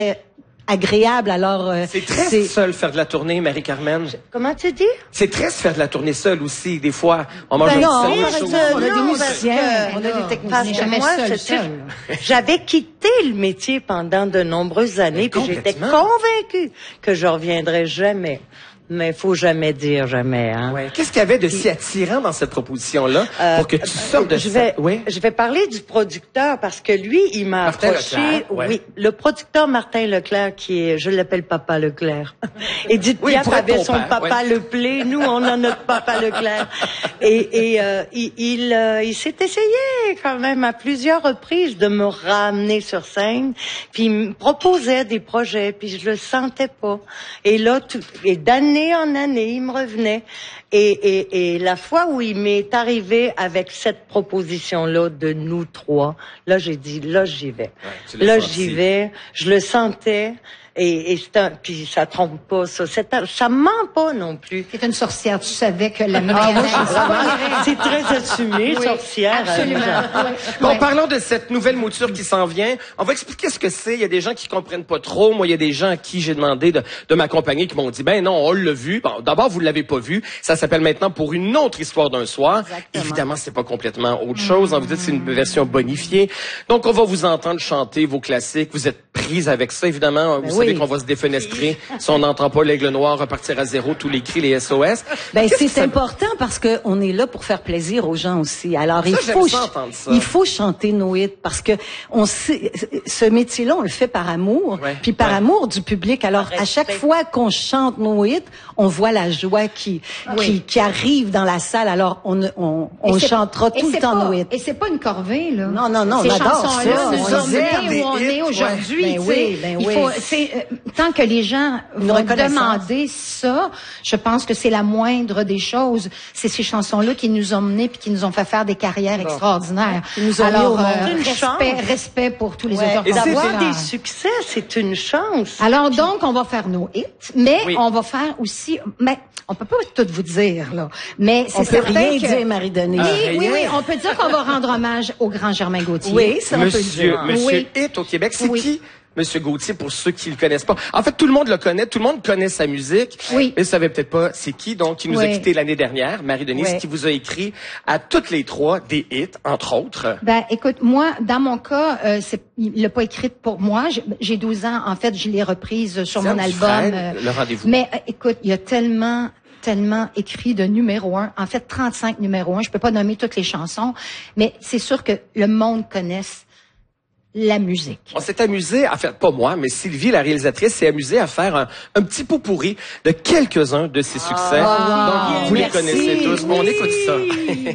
agréable. Alors, c'est très seul faire de la tournée, Marie-Carmen. Comment tu dis? C'est très se faire de la tournée seule aussi. Des fois, on mange non, un on a des musiciens, on a des techniciens. Jamais seul. J'avais quitté le métier pendant de nombreuses années, puis j'étais convaincue que je reviendrais jamais. Mais faut jamais dire jamais, hein. Ouais. Qu'est-ce qu'il y avait de si attirant dans cette proposition-là pour que tu sortes de ça? Je vais parler du producteur parce que lui, il m'a approché. Oui, le producteur Martin Leclerc, qui est, je l'appelle Papa Leclerc. Edith Piaf avait son papa Leplé. Nous, on a notre Papa Leclerc. Et il s'est essayé quand même à plusieurs reprises de me ramener sur scène. Puis il me proposait des projets, puis je le sentais pas. Et là, d'année en année, il me revenait. Et la fois où il m'est arrivé avec cette proposition-là de nous trois, là, j'ai dit, là, j'y vais. Ouais, là, j'y vais. Je le sentais. Et puis ça trompe pas, ça ment pas non plus. C'est une sorcière, tu savais que la c'est très assumé, sorcière. Absolument. Bon, parlons de cette nouvelle mouture qui s'en vient. On va expliquer ce que c'est. Il y a des gens qui comprennent pas trop. Moi, il y a des gens à qui j'ai demandé de m'accompagner qui m'ont dit, ben non, on l'a vu. Bon, d'abord, vous l'avez pas vu. Ça s'appelle maintenant Pour une autre histoire d'un soir. Exactement. Évidemment, c'est pas complètement autre chose. Vous dites c'est une version bonifiée. Donc, on va vous entendre chanter vos classiques. Vous êtes prise avec ça, évidemment. Vous savez qu'on va se défenestrer si on n'entend pas l'aigle noir repartir à zéro, tous les cris, les SOS. Ben, c'est important parce que on est là pour faire plaisir aux gens aussi. Alors, il faut chanter nos hits parce que ce métier-là, on le fait par amour, puis par amour du public. Alors, à chaque fois qu'on chante nos hits, on voit la joie qui arrive dans la salle. Alors, on chantera tout le temps nos hits. Et c'est pas une corvée, là. Non, on Ces adore chansons-là nous ont mené où on est aujourd'hui. Tant que les gens vont demander ça, je pense que c'est la moindre des choses. C'est ces chansons-là qui nous ont menés puis qui nous ont fait faire des carrières extraordinaires. Alors, respect pour tous les auteurs. D'avoir des succès, c'est une chance. Alors donc, on va faire nos hits, mais on va faire aussi... Mais on peut pas tout vous dire, là. Mais c'est certain que... On peut rien dire, Marie-Denis. Oui, on peut dire qu'on va rendre hommage au grand Germain Gauthier. Oui, ça on peut le dire. Monsieur Hit au Québec, c'est qui? Monsieur Gauthier, pour ceux qui le connaissent pas. En fait, tout le monde le connaît, tout le monde connaît sa musique. Oui. Mais savait peut-être pas c'est qui. Donc, il nous a quittés l'année dernière, Marie-Denise, qui vous a écrit à toutes les trois des hits, entre autres. Ben, écoute, moi, dans mon cas, il l'a pas écrite pour moi. J'ai 12 ans. En fait, je l'ai reprise sur mon album. Le rendez-vous. Mais, écoute, il y a tellement écrit de numéro 1. En fait, 35 numéros 1. Je peux pas nommer toutes les chansons, mais c'est sûr que le monde connaisse la musique. On s'est amusé à faire, pas moi, mais Sylvie, la réalisatrice, s'est amusée à faire un petit pot pourri de quelques-uns de ses succès. Donc, vous les connaissez tous. On écoute ça.